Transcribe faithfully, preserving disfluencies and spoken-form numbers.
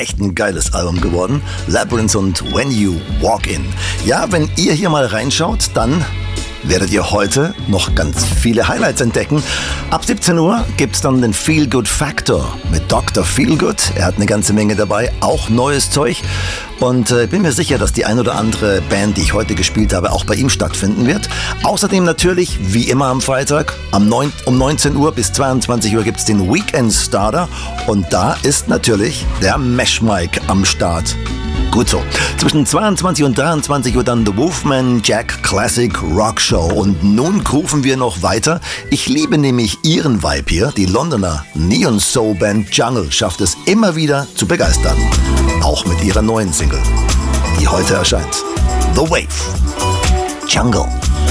echt ein geiles Album geworden. Labyrinth und When You Walk In. Ja, wenn ihr hier mal reinschaut, dann werdet ihr heute noch ganz viele Highlights entdecken. Ab siebzehn Uhr gibt's dann den Feel Good Factor mit Doktor Feelgood. Er hat eine ganze Menge dabei, auch neues Zeug. Und ich äh, bin mir sicher, dass die ein oder andere Band, die ich heute gespielt habe, auch bei ihm stattfinden wird. Außerdem natürlich, wie immer am Freitag, am neun, um neunzehn Uhr bis zweiundzwanzig Uhr gibt's den Weekend Starter. Und da ist natürlich der Mesh Mike am Start. Gut so. Zwischen zweiundzwanzig und dreiundzwanzig Uhr dann The Wolfman Jack Classic Rock Show. Und nun grooven wir noch weiter. Ich liebe nämlich ihren Vibe hier. Die Londoner Neon Soul Band Jungle schafft es immer wieder zu begeistern. Auch mit ihrer neuen Single, die heute erscheint. The Wave. Jungle.